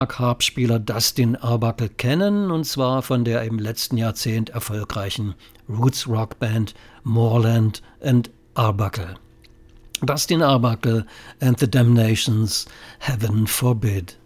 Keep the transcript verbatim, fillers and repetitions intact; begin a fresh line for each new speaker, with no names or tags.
Harpspieler Dustin Arbuckle kennen, und zwar von der im letzten Jahrzehnt erfolgreichen Roots-Rock-Band Moreland and Arbuckle. Dustin Arbuckle and the Damnations, Heaven Forbid.